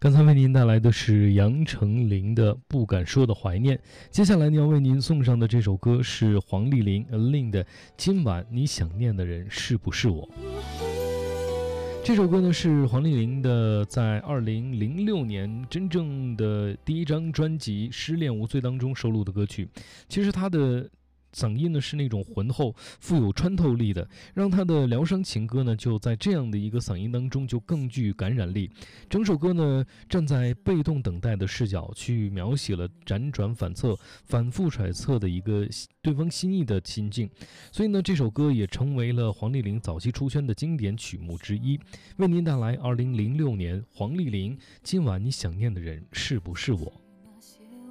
刚才为您带来的是杨丞琳的《不敢说的怀念》，接下来要为您送上的这首歌是黄丽玲 Lin 的《今晚你想念的人是不是我》。这首歌呢是黄丽玲的在2006年真正的第一张专辑《失恋无罪》当中收录的歌曲。其实她的嗓音呢是那种浑厚、富有穿透力的，让他的疗伤情歌呢就在这样的一个嗓音当中就更具感染力。整首歌呢站在被动等待的视角去描写了辗转反侧、反复揣测的一个对方心意的心境，所以呢这首歌也成为了黄丽玲早期出圈的经典曲目之一。为您带来2006年黄丽玲《今晚你想念的人是不是我》。